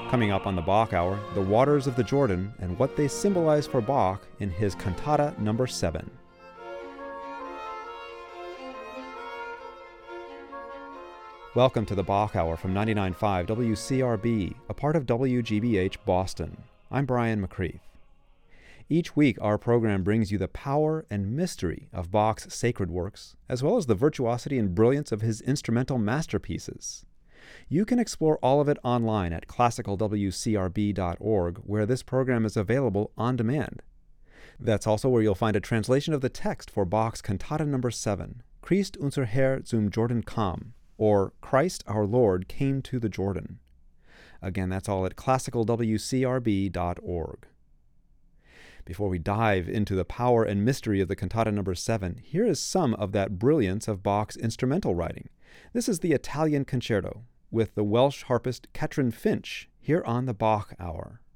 Coming up on the Bach Hour, the waters of the Jordan and what they symbolize for Bach in his Cantata No. 7. Welcome to the Bach Hour from 99.5 WCRB, a part of WGBH Boston. I'm Brian McCreath. Each week, our program brings you the power and mystery of Bach's sacred works, as well as the virtuosity and brilliance of his instrumental masterpieces. You can explore all of it online at classicalwcrb.org, where this program is available on demand. That's also where you'll find a translation of the text for Bach's Cantata No. 7, Christ unser Herr zum Jordan kam, or Christ our Lord came to the Jordan. Again, that's all at classicalwcrb.org. Before we dive into the power and mystery of the Cantata No. 7, here is some of that brilliance of Bach's instrumental writing. This is the Italian Concerto with the Welsh harpist Catrin Finch here on the Bach Hour.